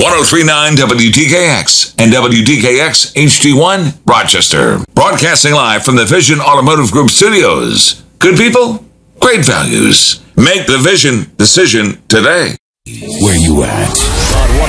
1039 WDKX and WDKX HD1 Rochester. Broadcasting live from the Vision Automotive Group studios. Good people, great values. Make the Vision decision today. Where you at?